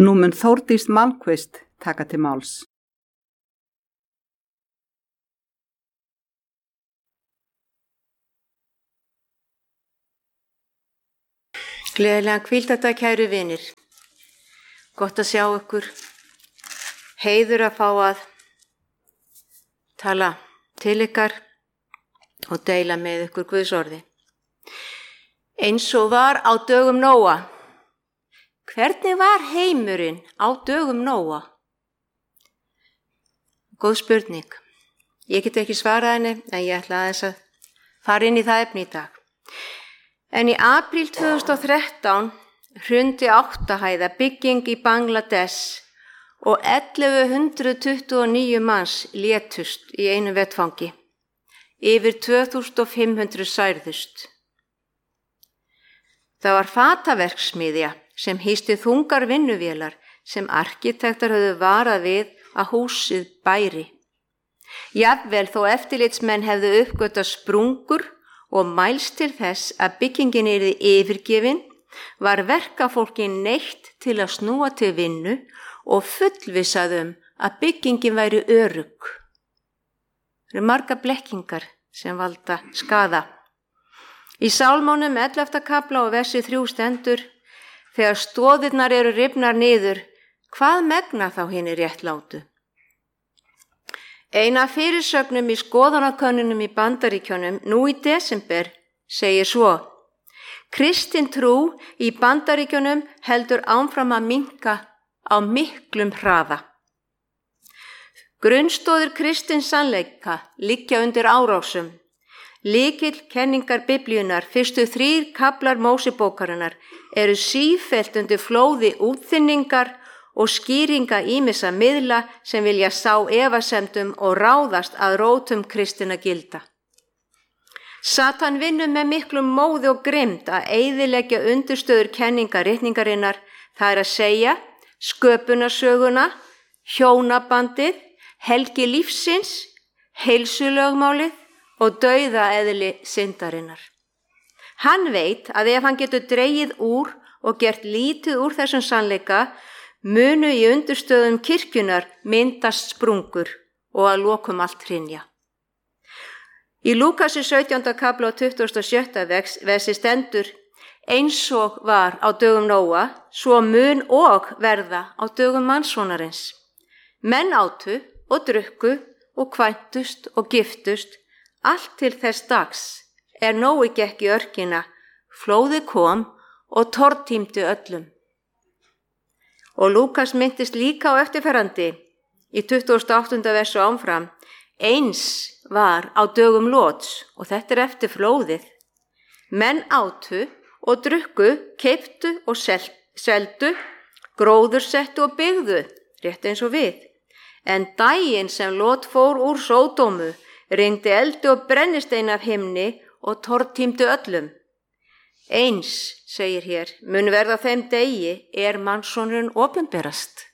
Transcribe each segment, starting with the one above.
Nú mun Þórdís Malmquist taka til máls. Gleðilegan hvíldardag, kæru vinir. Gott að sjá ykkur. Heiður að fá að tala til ykkar og deila með ykkur Guðs orði. Eins og var á dögum Nóa. Hvernig var heimurinn á dögum Nóa? Góð spurning. Ég get ekki svarað henni, en ég ætla aðeins að fara inn í það efni í dag. En í apríl 2013 hrundi 8 hæða bygging í Bangladesh og 1129 manns létust í einu vettfangi. Yfir 2500 særðust. Það var fataverksmiðja sem hýsti þungar vinnuvélar sem arkitektar höfðu varað við að húsið bæri. Jafnvel þó eftirlitsmenn hefðu uppgötvað sprungur og mælst til þess að byggingin yrði yfirgefin, var verkafólki neytt til að snúa til vinnu og fullvissaðum að byggingin væri örugg. Það eru margar blekkingar sem valda skaða. Í Sálmónum 11. kafla og versi 3 stendur: þegar stoðirnar eru rifnar niður, hvað megna þá hinir réttlátu? Ein af fyrirsögnum í skoðanakönnunum í Bandaríkjunum nú í desember segir svo: kristin trú í Bandaríkjunum heldur áfram að minnka á miklum hraða. Grunnstoðir kristins sannleika liggja undir árásum. Lykilkenningar Biblíunnar, fyrstu 3 kaflar Mósebókarinnar, eru sífellt undir flóði útþynningar og skýringa ýmissa miðla sem vilja sá efasemdum og ráðast að rótum kristinna gilda. Satan vinnur með miklum móði og grimmd að eyðileggja undirstöður kenninga ritningarinnar, það er að segja sköpunarsöguna, hjónabandið, helgi lífsins, heilsulögmálið og dauðaeðli syndarinnar. Hann veit að ef hann getur dregið úr og gert lítið úr þessum sannleika, munu í undirstöðum kirkjunar myndast sprungur og að lokum allt hrynja. Í Lúkasi 17. kafla og 27. versi stendur: eins og var á dögum Nóa, svo mun og verða á dögum mannssonarins. Menn átu og drukku og kvæntust og giftust, allt til þess dags Nói gekk í örkina, flóðið kom og tortímdi öllum. Og Lúkas minntist líka á eftirferandi í 28. versu áfram: eins var á dögum Lóts, og þetta eftir flóðið. Menn átu og drukku, keyptu og seldu, gróðursettu og byggðu, rétt eins og við. En daginn sem Lót fór úr Sódómu, rigndi eldi og brennistein af himni og tortímdi öllum. Eins, segir hér, mun verða þeim degi mannssonurinn opinberast.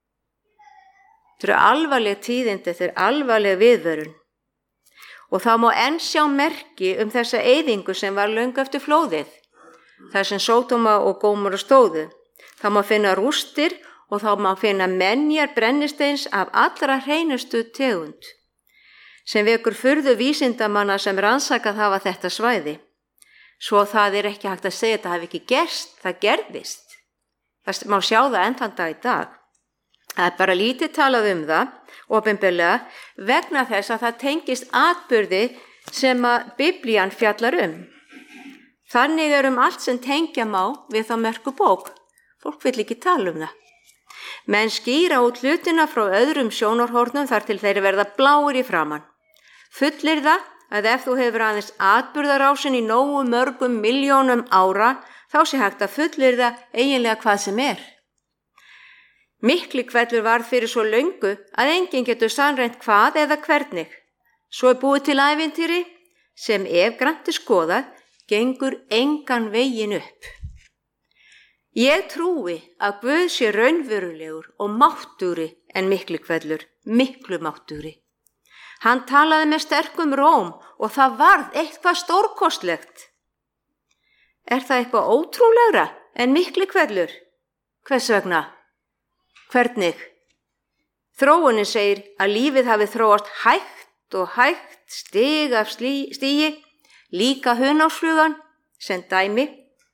Þetta eru alvarleg tíðindi, þetta er alvarleg viðvörun. Og það má enn sjá merki þessa eyðingu sem var löngu eftir flóðið, þar sem Sódóma og Gómorra stóðu. Það má finna rústir og þá má finna menjar brennisteins af allra hreinustu tegund, sem vekur furðu vísindamanna sem rannsakað hafa þetta svæði. Svo það er ekki hægt að segja að þetta hafi ekki gerst, það gerðist. Það má sjá það enn þann dag í dag. Það er bara lítið talað það, opinberlega, vegna þess að það tengist atburði sem að Biblían fjallar Þannig allt sem tengja má við þá merku bók. Fólk vill ekki tala það. Menn skýra út hlutina frá öðrum sjónarhornum þar til þeir verða bláir í framan. Fullir það að ef þú hefur aðeins atburðarásin í nógu mörgum milljónum ára, þá sé hægt að fullyrða eiginlega hvað sem Miklihvellur varð fyrir svo löngu að enginn getur sannreynt hvað eða hvernig. Svo búið til ævintýri sem ef grannt skoðað, gengur engan veginn upp. Ég trúi að Guð sé raunverulegur og máttugri en Miklihvellur, miklu máttugri. Hann talaði með sterkum róm og það varð eitthvað stórkostlegt. Er það eitthvað ótrúlegra en Miklihvellur? Hvers vegna? Hvernig? Þróunin segir að lífið hafi þróast hægt og hægt, stig af stigi, líka hunangsflugan sem dæmi.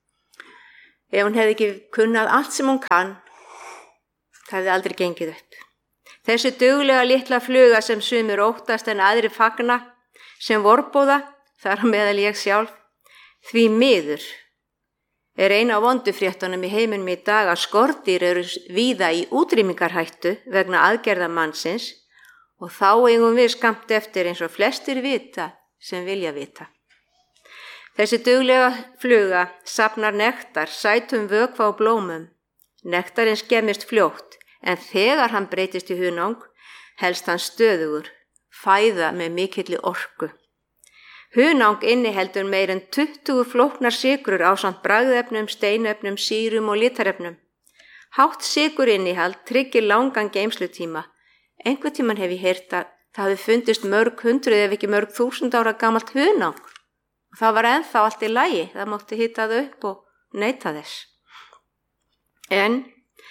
Ef hún hefði ekki kunnað allt sem hún kann, það hefði aldrei gengið upp. Þessi duglega litla fluga sem sumir óttast en aðrir fagna, sem vorbóða, þar á meðal ég sjálf, því miður er eina af vondufréttunum í heiminum í dag að skordýr eru víða í útrýmingarhættu vegna aðgerða mannsins og þá eigum við skammt eftir eins og flestir vita sem vilja vita. Þessi duglega fluga safnar nektar, sætum vökva og blómum. Nektarinn skemmist fljótt, en þegar hann breytist í hunang, helst hann stöðugur, fæða með mikilli orku. Hunang inniheldur meir en 20 flóknar sykrur ásamt bragðefnum, steinefnum, sýrum og litarefnum. Hátt sykurinnihald tryggir langan geymslutíma. Einhvern tímann hef ég heyrt að það hafi fundist mörg hundruð ef ekki mörg þúsund ára gamalt hunang. Og það var ennþá allt í lagi, það mátti hita það upp og neita þess. En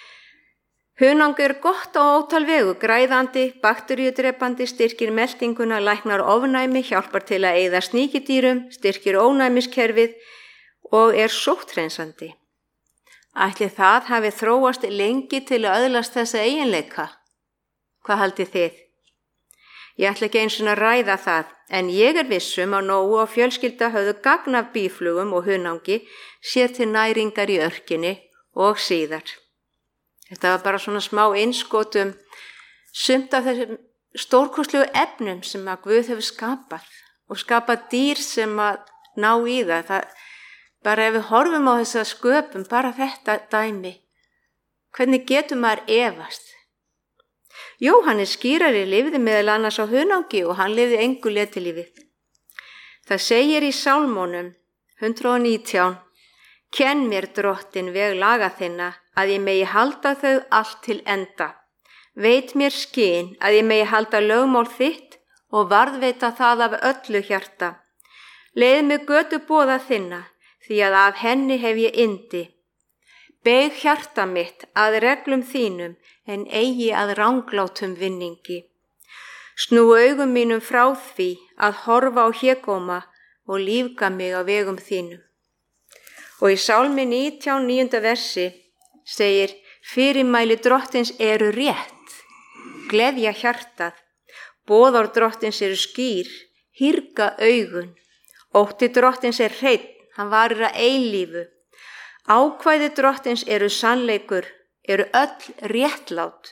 hunang er gott á ótal vegu, græðandi, bakteríudrepandi, styrkir meltinguna, læknar ofnæmi, hjálpar til að eyða sníkjudýrum, styrkir ónæmiskerfið og er sótthreinsandi. Ætli það hafi þróast lengi til að öðlast þessa eiginleika? Hvað haldið þið? Ég ætla ekki eins og að ræða það, en ég er vissum að Nóu og fjölskylda höfðu gagn af býflugum og hunangi sér til næringar í örkinni og síðar. Þetta var bara svona smá innskotum sumt af þessum stórkostlegu efnum sem að Guð hefur skapað og skapað dýr sem að ná í það. Bara ef við horfum á þessa sköpum, bara þetta dæmi, hvernig getur maður efast? Jóhannes skírari lifði meðal annars á hunangi og hann lifði engu letilífi. Það segir í Sálmónum 119, kenn mér drottin veg laga þinna, að ég megi halda þau allt til enda. Veit mér skyn að ég megi halda lögmál þitt og varðveita það af öllu hjarta. Leið mig götu boða þinna, því að af henni hef ég yndi. Beig hjarta mitt að reglum þínum, en eigi að ranglátum vinningi. Snú augum mínum frá því að horfa á hégóma og lífga mig á vegum þínum. Og í Sálmi 19, 9. versi segir, fyrirmæli drottins eru rétt, gleðja hjartað, boðorð drottins eru skýr, hýrga augun, ótti drottins er hreinn, hann varir að eilífu, ákvæði drottins eru sannleikur, eru öll réttlát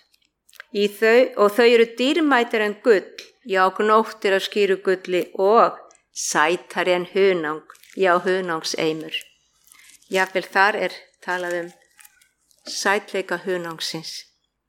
og þau eru dýrmætari en gull, já gnóttir af skýru gulli og sætari en hunang, já hunangseimur. Jafnvel þar er talað sætleika hunangsins.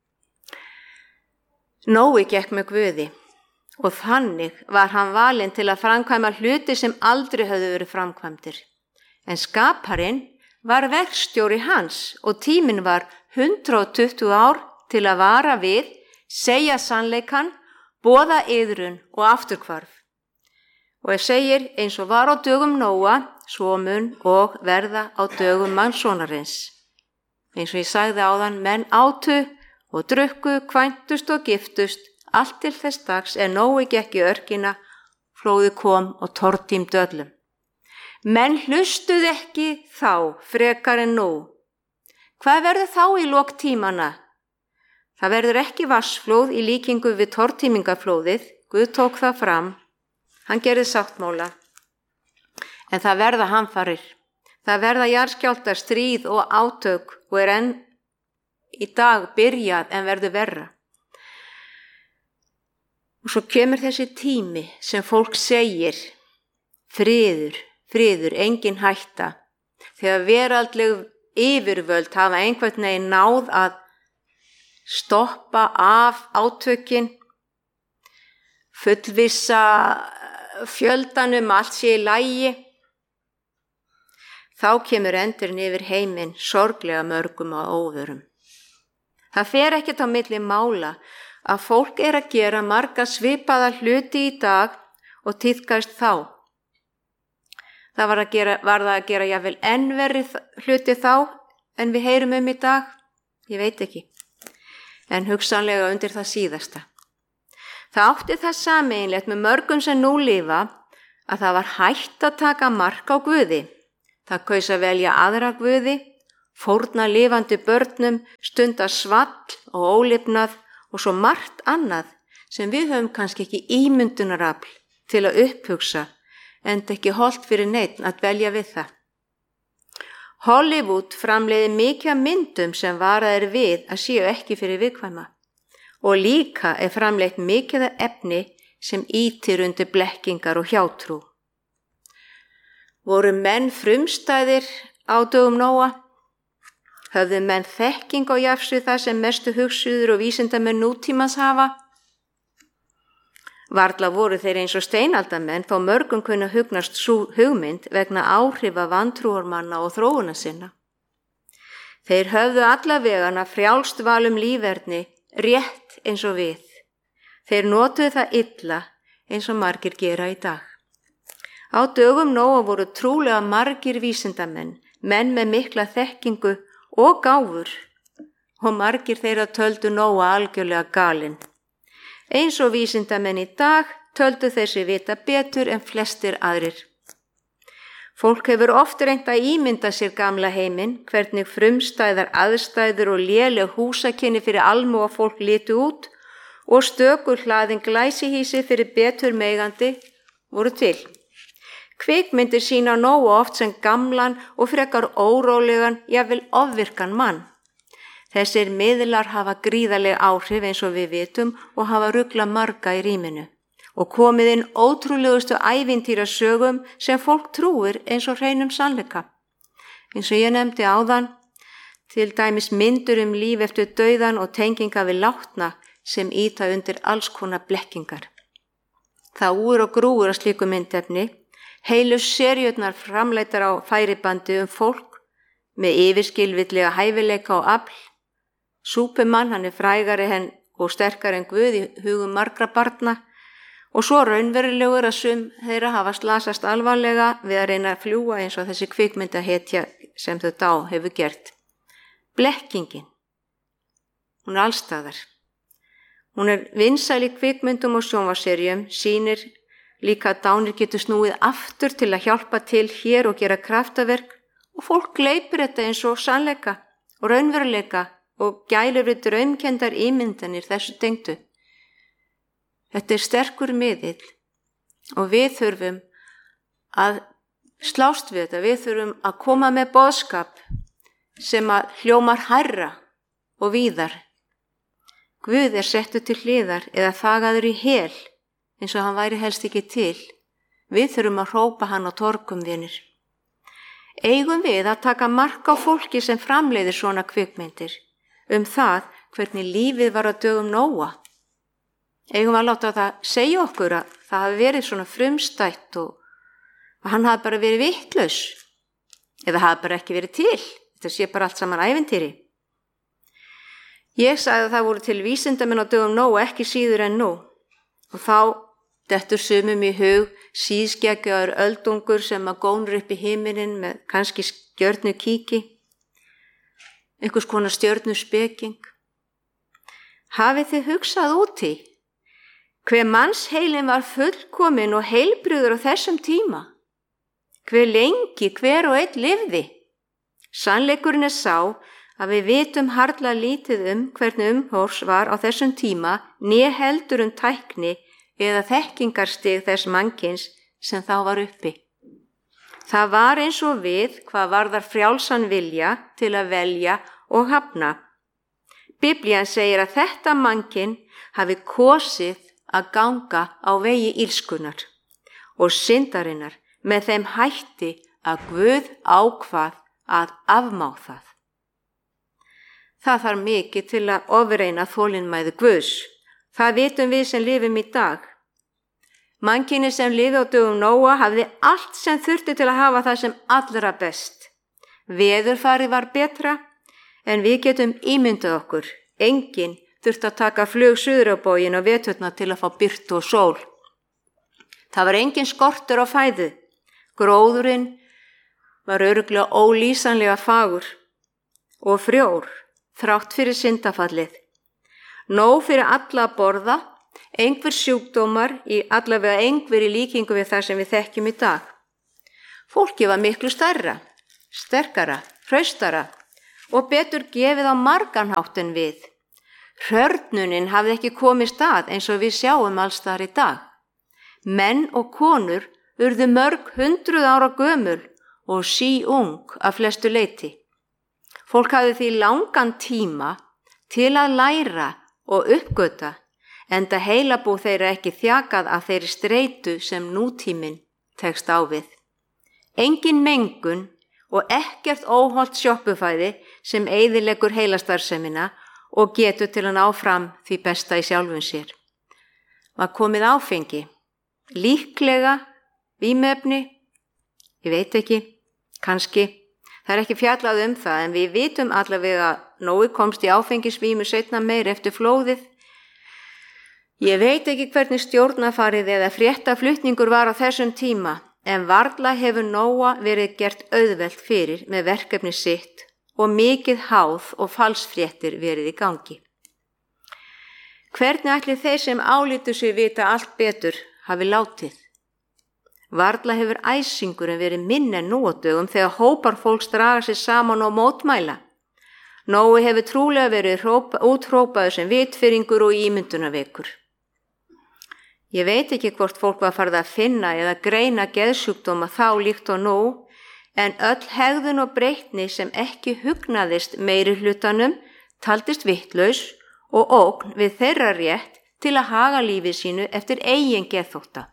Nói gekk með Guði og þannig var hann valinn til að framkvæma hluti sem aldrei höfðu verið framkvæmdir. En skaparinn var verkstjóri hans og tíminn var 120 ár til að vara við, segja sannleikan, boða iðrun og afturhvarf. Og ég segir eins og var á dögum Nóa, svo mun og verða á dögum mannssonarins. Eins og ég sagði áðan, menn átu og drukku, kvæntust og giftust, allt til þess dags Nói gekk í örkina, flóðið kom og tortímdi öllum. Menn hlustuð ekki þá frekar en nú. Hvað verður þá í lok tímana? Það verður ekki vatnsflóð í líkingu við tortímingaflóðið, Guð tók það fram, hann gerði sáttmála. En það verða hamfarir, það verða jarðskjálftar, stríð og átök og er enn í dag byrjað en verður verra. Og svo kemur þessi tími sem fólk segir, friður, engin hætta, þegar veraldleg yfirvöld hafa einhvern veginn náð að stoppa af átökin, fullvissa fjöldanum allt sé í lagi, þá kemur endurinn yfir heiminn sorglega mörgum á óvörum. Það fer ekkert á milli mála að fólk er að gera marga svipaða hluti í dag og tíðkast þá. Það var það að gera jafnvel enn verri hluti þá en við heyrum í dag? Ég veit ekki. en hugsanlega undir það síðasta. Það átti það sameiginlegt með mörgum sem nú lifa að það var hætt að taka mark á Guði. Það kaus að velja aðra guði, fórna lifandi börnum, stunda svall og ólifnað og svo margt annað sem við höfum kannski ekki ímyndunarafl til að upphugsa, enda ekki hollt fyrir neinn að dvelja við það. Hollywood framleiðir mikið af myndum sem varaðir við að séu ekki fyrir viðkvæma og líka framleitt mikið af efni sem ýtir undir blekkingar og hjátrú. Voru menn frumstæðir á dögum Nóa? Höfðu menn þekking á jafns við það sem mestu hugsuður og vísindamenn nútímans hafa? Varla voru þeir eins og steinaldamenn þó mörgum kunna hugnast sú hugmynd vegna áhrifa vantrúarmanna og þróuna sinna. Þeir höfðu allavegana frjálst val líferni rétt eins og við. Þeir notuðu það illa eins og margir gera í dag. Á dögum Nóa voru trúlega margir vísindamenn, menn með mikla þekkingu og gáfur og margir þeirra töldu Nóa algjörlega galinn. Eins og vísindamenn í dag töldu þessi vita betur en flestir aðrir. Fólk hefur oft reynt að ímynda sér gamla heiminn, hvernig frumstæðar aðstæður og léleg húsakynni fyrir almúga fólk litu út og stökur hlaðin glæsihýsi fyrir betur megandi voru til. Kvikmyndir sýna Nóa oft sem gamlan og frekar órólegan, jafnvel ofvirkan mann. Þessir miðlar hafa gríðarleg áhrif eins og við vitum og hafa ruglað marga í rýminu og komið inn ótrúlegustu ævintýrasögum sem fólk trúir eins og hreinum sannleika. Eins og ég nefndi áðan, til dæmis myndur líf eftir dauðan og tenginga við látna sem ýta undir alls konar blekkingar. Það úr og grúur að slíku myndefni, heilu seríurnar framleitar á færibandi fólk með yfirskilvillega hæfileika og afl. Súpumann, hann frægari og sterkari en Guð í hugum margra barna og svo raunverulegur að sum þeirra hafa slasast alvarlega við að reyna að fljúga eins og þessi kvikmyndahetja sem þau dá hefur gert. Blekkingin, hún allstaðar. Hún vinsæl í kvikmyndum og sjónvarpsseríum, sýnir líka að dánir getur snúið aftur til að hjálpa til hér og gera kraftaverk og fólk gleypir þetta eins og sannleika og raunveruleika og gælur við draumkendar ímyndanir þessu tengdu. Þetta sterkur miðill og við þurfum að slást við þetta, við þurfum að koma með boðskap sem að hljómar hærra og víðar. Guð settur til hliðar eða þagaður í hel eins og hann væri helst ekki til. Við þurfum að hrópa hann á torgum, vinir. Eigum við að taka mark á fólki sem framleiðir svona kvikmyndir það hvernig lífið var á dögum Nóa? Eigum við að láta það segja okkur að það hafi verið svona frumstætt og að hann hafi bara verið vitlaus eða hafi bara ekki verið til. Þetta sé bara allt saman ævintýri. Ég sagði að það voru til vísindamenn á dögum Nóa ekki síður en nú og þá dettur sumum í hug síðskeggjaður öldungur sem að gónur upp í himininn með kannski stjörnukíki, einhvers konar stjörnuspeking. Hafið þið hugsað út í hver mannsheilin var fullkomin og heilbrigður á þessum tíma? Hver lengi hver og einn lifði? Sannleikurinn sá að við vitum harla lítið hvernig umhorfs var á þessum tíma né heldur tækni eða þekkingarstig þess mannkyns sem þá var uppi. Það var eins og við hvað varðar frjálsan vilja til að velja og hafna. Biblían segir að þetta mannkyn hafi kosið að ganga á vegi illskunnar og syndarinnar með þeim hætti að Guð ákvað að afmá það. Það þarf mikið til að ofreina þolinmæði Guðs. Það vitum við sem lifum í dag. Mannkyni sem lifði á dögum Nóa hafði allt sem þurfti til að hafa það sem allra best. Veðurfarið var betra en við getum ímyndað okkur. Enginn þurfti að taka flug suður á bóginn og veturna til að fá birtu og sól. Það var engin skortur á fæðu. Gróðurinn var örugglega ólýsanlega fagur og frjór þrátt fyrir syndafallið. Nóg fyrir alla að borða, einhver sjúkdómar, allavega einhver í líkingu við það sem við þekkjum í dag. Fólki var miklu stærra, sterkara, hraustara og betur gefið á margan hátt en við. Hrörnunin hafði ekki komist að eins og við sjáum alls þar í dag. Menn og konur urðu mörg 100 ára gömul og síung af flestu leyti. Fólk hafði því langan tíma til að læra og uppgöta, enda heilabú þeirra ekki þjakað af þeirri streitu sem nútíminn tekst á við. Engin mengun og ekkert óhollt sjoppufæði sem eyðileggur heilastarfsemina og getur til að ná fram því besta í sjálfum sér. Var komið áfengi, líklega, vímuefni, ég veit ekki, kannski. Það er ekki fjallað það en við vitum allavega að Nói komst í áfengisvímu seinna meir eftir flóðið. Ég veit ekki hvernig stjórnafarið eða fréttaflutningur var á þessum tíma, en varla hefur Nóa verið gert auðvelt fyrir með verkefni sitt og mikið háð og falsfréttir verið í gangi. Hvernig ætli þeir sem álítu sig vita allt betur hafi látið? Varla hefur æsingurinn verið minni en nú á dögum þegar hópar fólks draga sig saman og mótmæla. Nói hefur trúlega verið úthrópaður sem vitfirringur og ímyndunarveikur. Ég veit ekki hvort fólk var farið að finna eða greina geðsjúkdóma þá líkt og nú, en öll hegðun og breytni sem ekki hugnaðist meiri hlutanum taldist vitlaus og ógn við þeirra rétt til að haga lífi sínu eftir eigin geðþótta.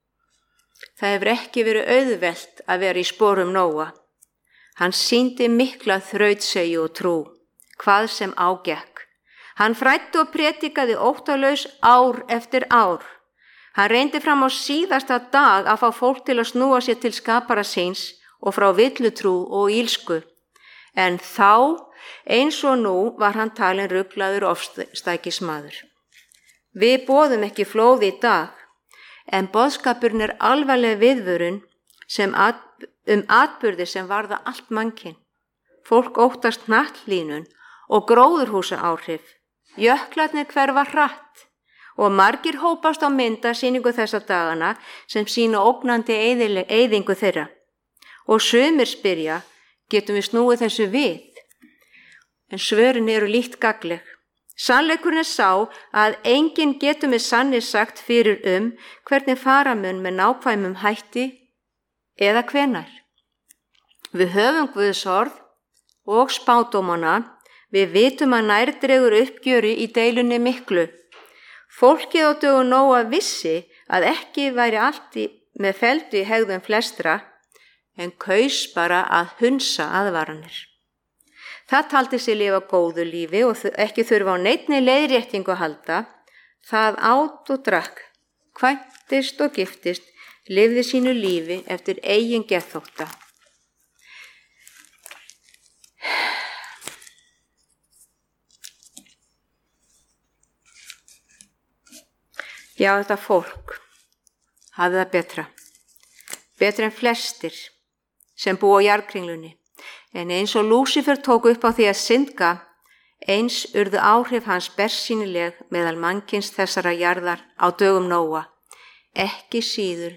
Það hefur ekki verið auðvelt að vera í sporum Nóa. Hann sýndi mikla þrautsegju og trú, hvað sem ágekk. Hann fræddi og predikaði óttalaus ár eftir ár. Hann reyndi fram á síðasta dag að fá fólk til að snúa sér til skapara síns og frá villutrú og ílsku. En þá, eins og nú, var hann talinn ruglaður ofstækismaður. Við boðum ekki flóð í dag, en boðskapurinn er alvarleg viðvörun atburði sem varða allt mannkyn. Fólk óttast hnattlínun og gróðurhúsa áhrif. Jöklarnir hverfa hratt og margir hópast á myndasýningu þessa dagana sem sýna ógnandi eyðingu þeirra. Og sumir spyrja, getum við snúið þessu við? En svörin eru lítt gagnleg. Sannleikurinn er sá að enginn getur með sanni sagt fyrir hvernig fara mun með nákvæmum hætti eða hvenær. Við höfum Guðs orð og spádómana, við vitum að nærdregur uppgjöri í deilunni miklu. Fólkið á dögum Nóa vissi að ekki væri allt með felldu í hegðun flestra, en kaus bara að hunsa aðvaranir. Það taldi sig lifa góðu lífi og ekki þurfa á neinni leiðréttingu að halda. Það át og drakk, kvæntist og giftist, lifði sínu lífi eftir eigin geðþótta. Já, þetta fólk hafði það betra en flestir sem búa á jarðkringlunni. En eins og Lúsífer tók upp á því að syndga, eins urðu áhrif hans bersýnileg meðal mannkyns þessara jarðar á dögum Nóa, ekki síður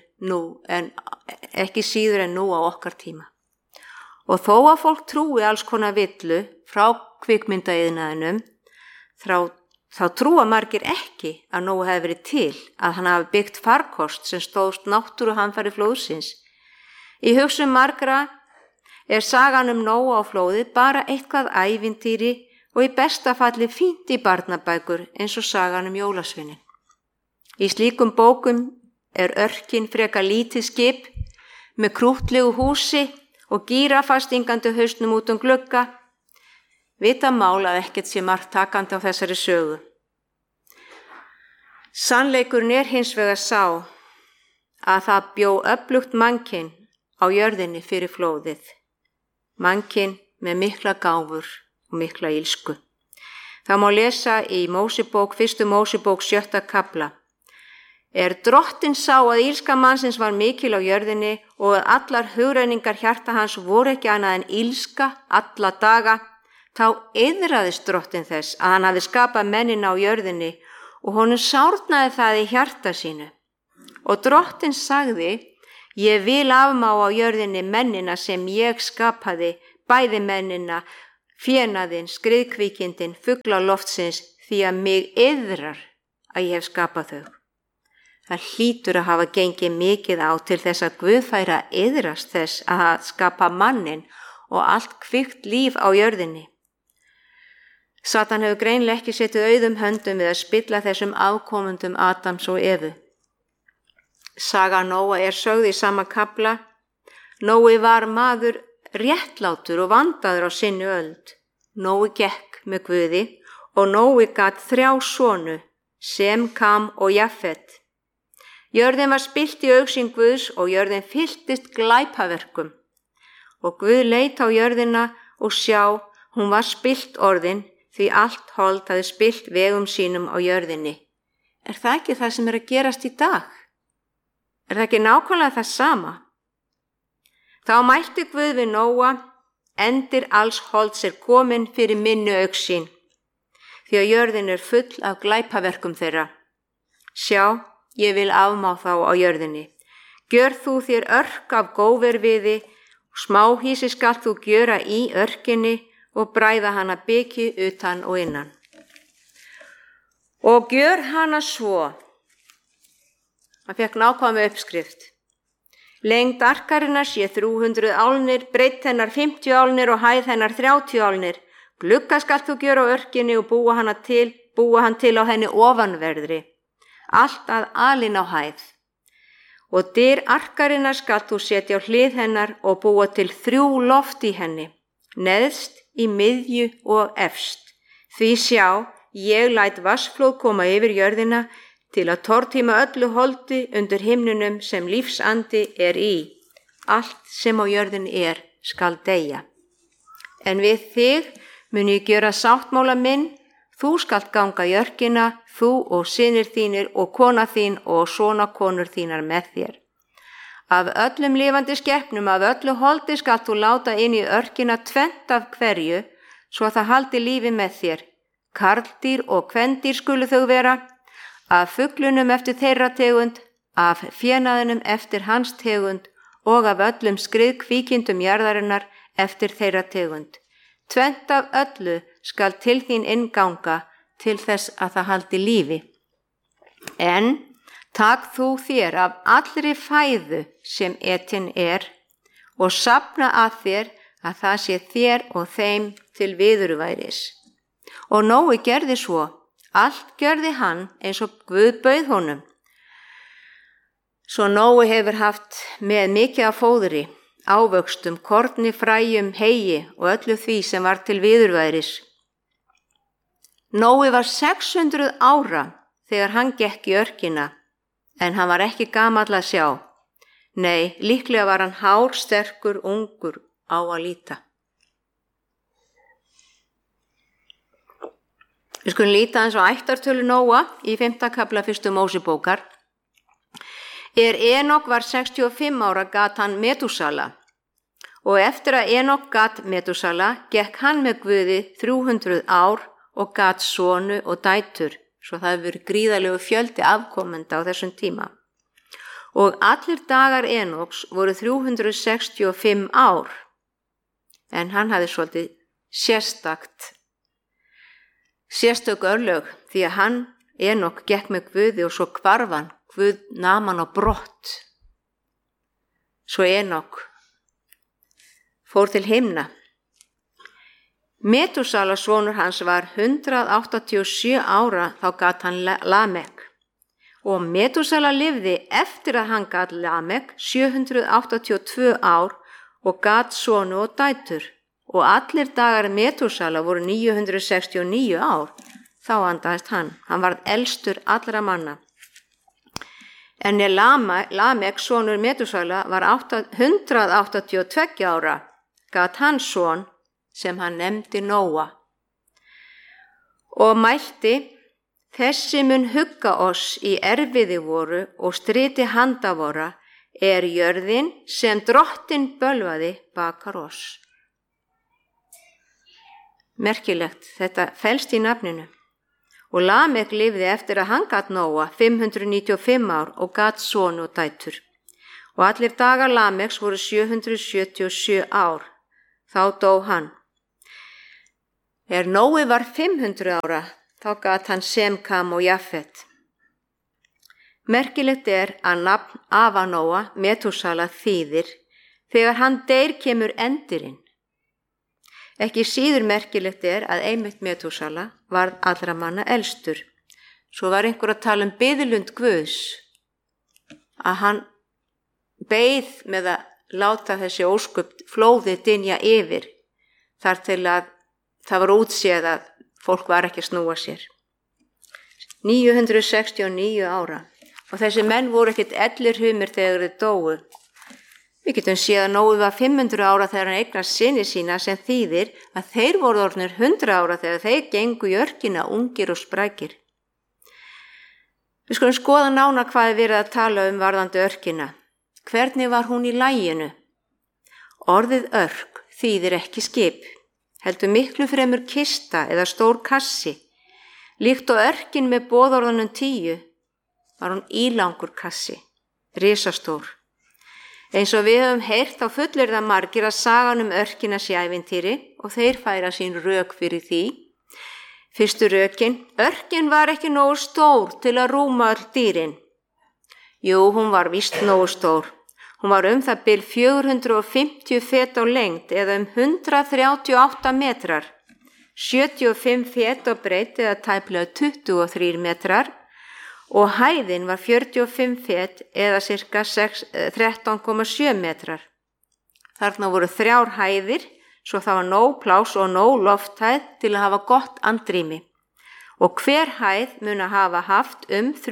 en nú á okkar tíma. Og þó að fólk trúi alls konar villu frá kvikmyndaiðnaðinum, þá trúa margir ekki að Nóa hefði verið til, að hann hafi byggt farkost sem stóðst náttúruhamfari flóðsins. Í hugsun margra er sagan Nóa á flóðið bara eitthvað ævintýri og í besta falli fínt í barnabækur eins og sagan jólasveinin. Í slíkum bókum er örkin frekar lítið skip með krúttlegu húsi og gíraffa stingandi hausnum út glugga. Vita mál að ekkert sé margt takandi á þessari sögu. Sannleikurinn er hins vegar sá að það bjó öflugt mannkyn á jörðinni fyrir flóðið. Mannkyn með mikla gáfur og mikla ílsku. Það má lesa í Mósebók, 1. Mósebók 7. kafla. Er drottinn sá að ílska mannsins var mikil á jörðinni og að allar hugrenningar hjarta hans voru ekki annað en ílska alla daga, þá iðraðist drottinn þess að hann hafði skapað mennina á jörðinni og honum sárnaði það í hjarta sínu. Og drottinn sagði, ég vil afmá á jörðinni mennina sem ég skapaði, bæði mennina, fénaðinn, skriðkvíkindin, fugla loftsins, því að mig iðrar að ég hef skapað þau. Það hlýtur að hafa gengið mikið á til þess að Guð færi að iðrast þess að skapa mannin og allt kvikt líf á jörðinni. Satan hefur greinilega ekki setið auðum höndum við að spilla þessum afkomendum Adams og Evu. Saga Nóa er sögð í sama kafla. Nói var maður réttlátur og vandaður á sinni öld. Nói gekk með Guði og Nói gat 3 sonu, Sem, Kam og Jafet. Jörðin var spillt í augsýn Guðs og jörðin fylltist glæpaverkum. Og Guð leit á jörðina og sjá, hún var spillt orðin, því allt hold hafði spillt vegum sínum á jörðinni. Er það ekki það sem er að gerast í dag? Er það ekki nákvæmlega það sama? Þá mælti Guð við Nóa, endir alls holds er komin fyrir minni augsýn, því að jörðin er full af glæpaverkum þeirra. Sjá, ég vil afmá þá á jörðinni. Gjör þú þér örk af góverviði, smáhýsi skalt þú gjöra í örkinni og bræða hana biki utan og innan. Og gjör hana svo. Hann fekk nákvæma uppskrift. Lengd arkarinnar sé 300 álnir, breidd hennar 50 álnir og hæð hennar 30 álnir. Glugga skalt þú gjöra á örkinni og búa hann til á henni ofanverðri. Allt að alin á hæð. Og dyr arkarinnar skalt þú setja á hlið hennar og búa til 3 loft í henni, neðst, í miðju og efst. Því sjá, ég læt vatnsflóð koma yfir jörðina til að tortíma öllu holdi undir himnunum sem lífsandi er í. Allt sem á jörðin er skal deyja. En við þig mun ég gjöra sáttmála minn, þú skalt ganga í örkina, þú og synir þínir og kona þín og sonakonur þínar með þér. Af öllum lifandi skepnum, af öllu holdi skalt þú láta inn í örkina 2 af hverju, svo það haldi lífi með þér. Karldýr og kvendýr skulu þau vera, af fuglunum eftir þeirra tegund, af fénaðinum eftir hans tegund og af öllum skriðkvíkindum jarðarinnar eftir þeirra tegund. 2 af öllu skal til þín innganga til þess að það haldi lífi. En tak þú þér af allri fæðu sem etin er og safna að þér að það sé þér og þeim til viðurværis. Og Nói gerði svo, allt gjörði hann eins og Guð bauð honum. Svo Nói hefur haft með mikið af fóðri, ávöxtum, korni, fræjum, heyi og öllu því sem var til viðurværis. Nói var 600 ára þegar hann gekk í örkina, en hann var ekki gamall að sjá. Nei, líklega var hann hár, sterkur, ungur á að líta. Við skulum líta eins og ættartölu Nóa í 5. kafla 1. Mósebókar. Enok var 65 ára gat hann Metúsala, og eftir að Enok gat Metúsala gekk hann með Guði 300 ár og gat sonu og dætur, svo það hefur verið gríðarlegu fjöldi afkomenda á þessum tíma. Og allir dagar Enoks voru 365 ár, en hann hafði svolítið sérstök örlög, því að hann, Enok, gekk með Guði og svo hvarf hann, Guð nam hann á brott. Svo Enok fór til himna. Metúsala sonur hans var 187 ára, þá gat hann Lamek. Og Metúsala lifði eftir að hann gat Lamek 782 ár og gat sonu og dætur. Og allir dagar Metúsala voru 969 ár, þá andaðist hann. Hann varð elstur allra manna. En Lamek sonur Metúsala var 182 ára, gat hann son sem hann nefndi Nóa. Og mælti, þessi mun hugga oss í erfiði voru og striti handa vora, jörðin sem drottinn bölvaði bakar oss. Merkilegt, þetta felst í nafninu. Og Lamek lifði eftir að hann gat Nóa 595 ár og gat son og dætur. Og allir dagar Lameks voru 777 ár. Þá dó hann. Nói var 500 ára, þá gat hann Sem, Kam og Jafet. Merkilegt að nafn afa Nóa, Metúsala, þýðir þegar hann deyr kemur endirinn. Ekki síður merkilegt að einmitt Metúsala varð allra manna elstur. Svo var einhver að tala biðlund Guðs, að hann beið með að láta þessi ósköp flóðið dynja yfir, þar til að það var útséð að fólk var ekki að snúa sér. 969 ára og þessi menn voru ekkert ellir humir þegar þeir dóu. Við getum séð að Nói var 500 ára þegar hann eignast syni sína sem þýðir að þeir voru orðnir 100 ára þegar þeir gengu í örkina ungir og sprækir. Við skulum skoða nánar hvað verið að tala varðandi örkina. Hvernig var hún í laginu? Orðið örk þýðir ekki skip, heldur miklu fremur kista eða stór kassi. Líkt og örkin með boðorðunum 10 var hún ílangur kassi, risastór. Eins og við höfum heyrt þá fullir það margir að sagan örkina sé ævintýri og þeir færa sín rök fyrir því. Fyrstu rökin, örkin var ekki nógu stór til að rúma öll dýrin. Jú, hún var víst nógu stór. Hún var það bil 450 fet á lengd eða 138 metrar, 75 fet á breidd eða tæplega 23 metrar og hæðin var 45 fet eða cirka 13,7 metrar. Þarna voru 3 hæðir, svo það var nóg pláss og nóg lofthæð til að hafa gott andrými. Og hver hæð mun að hafa haft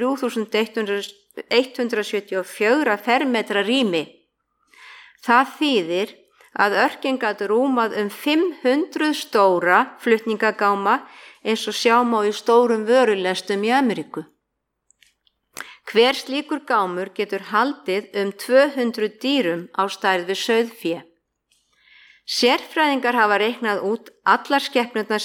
3174 fermetra rými. Það þýðir að örkin gat rúmað 500 stóra flutningagáma eins og sjá má í stórum vörulestum í Ameríku. Hver slíkur gámur getur haldið 200 dýrum á stærð við sauðfé. Sérfræðingar hafa reiknað út að allar skepnurnar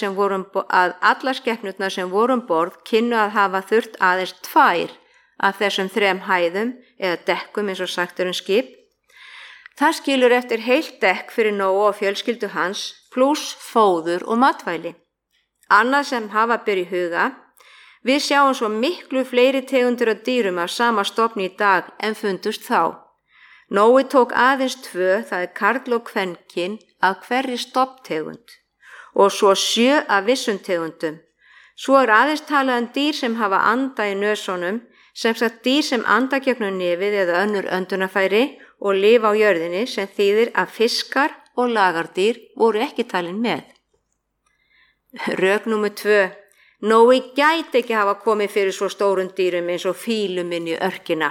sem voru borð kynnu að hafa þurft aðeins 2 af þessum 3 hæðum eða dekkum eins og sagt skip. Það skilur eftir heilt dekk fyrir Nóa og fjölskyldu hans pluss fóður og matvæli. Annað sem hafa ber í huga, við sjáum svo miklu fleiri tegundir af dýrum af sama stofni í dag en fundust þá. Nói tók aðeins 2, það karl og kvenkyn af hverri stofntegund og svo 7 af vissum tegundum. Svo aðeins talað dýr sem hafa anda í nösunum, sem sagt dýr sem anda gegnum nefið eða önnur öndunarfæri og lifa á jörðinni sem þýðir að fiskar og lagardýr voru ekki talin með. Rök númer 2. Nói gæti ekki hafa komið fyrir svo stórum dýrum eins og fílum inn í örkina.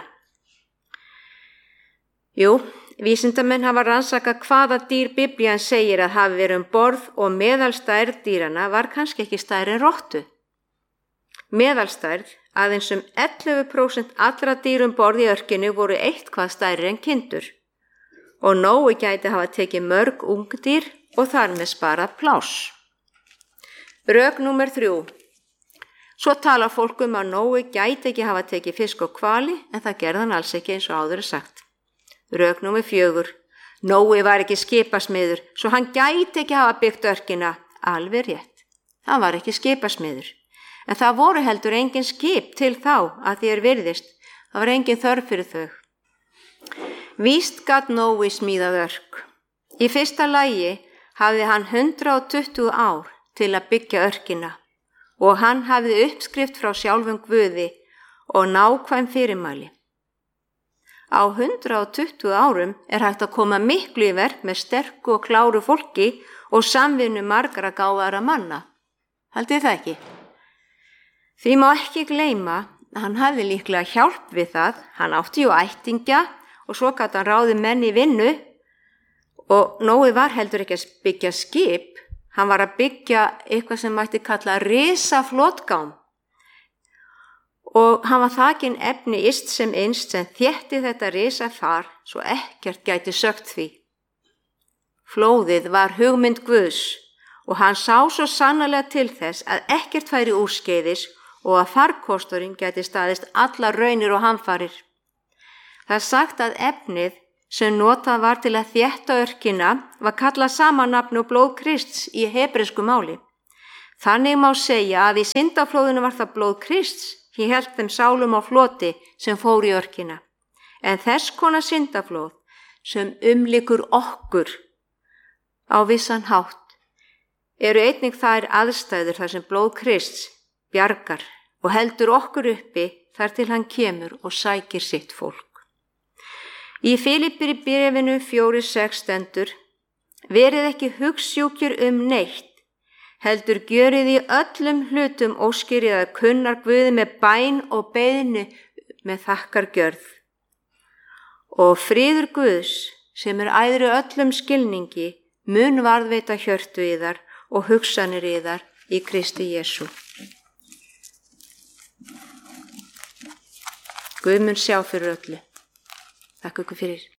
Jú, vísindamenn hafa rannsakað hvaða dýr Biblían segir að hafi verið borð og meðalstærð dýrana var kannski ekki stærri en rottu. Meðalstærð, aðeins 11% allra dýrum borð í örkinu voru eitthvað stærri en kindur. Og Nói gæti hafa tekið mörg ungdýr og þar með sparað pláss. Rök númer 3. Svo talar fólk að Nói gæti ekki hafa tekið fisk og hvali en það gerði hann alls ekki eins og áður sagt. Rök númer 4. Nói var ekki skipasmiður svo hann gæti ekki hafa byggt örkina. Alveg rétt. Hann var ekki skipasmiður. En það voru heldur engin skip til þá að því virðist. Það var engin þörf fyrir þau. Víst gat Nói smíðað örk. Í fyrsta lagi hafði hann 120 ár til að byggja örkina og hann hafði uppskrift frá sjálfum Guði og nákvæm fyrirmæli. Á 120 árum hægt að koma miklu í verk með sterku og kláru fólki og samvinnu margra gáfaðra manna. Haldið það ekki? Því má ekki gleyma að hann hafði líklega hjálp við það, hann átti jú ættingja og svo gat hann ráðið menn í vinnu og Nói var heldur ekki að byggja skip, hann var að byggja eitthvað sem mætti kalla risaflotgám og hann var þakinn efni yst sem innst sem þétti þetta risafar svo ekkert gæti sögt því. Flóðið var hugmynd Guðs og hann sá svo sannarlega til þess að ekkert færi úrskeiðis og að farkosturinn gæti staðist allar raunir og hamfarir. Það er sagt að efnið sem notað var til að þétta örkina var kallað sama nafn og blóð Krists í hebresku máli. Þannig má segja að í syndaflóðinu var það blóð Krists sem hélt þeim sálum á floti sem fór í örkina. En þess konar syndaflóð sem umlykur okkur á vissan hátt eru einnig þær aðstæður þar sem blóð Krists bjargar og heldur okkur uppi þar til hann kemur og sækir sitt fólk. Í Filippíbréfinu 4:6 stendur: Verið ekki hugsjúkir neitt, heldur gjörið í öllum hlutum óskir að kunnar Guði með bæn og beiðni með þakkargjörð. Og friður Guðs, sem æðri öllum skilningi, mun varðveita hjörtu yðar og hugsanir yðar í Kristi Jesú. Guð mun sjá fyrir öllu. Takk ykkur fyrir.